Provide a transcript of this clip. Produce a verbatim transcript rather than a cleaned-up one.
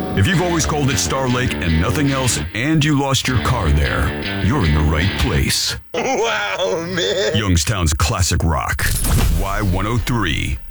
If you've always called it Star Lake and nothing else, and you lost your car there, you're in the right place. Wow, man. Youngstown's classic rock. Y one oh three.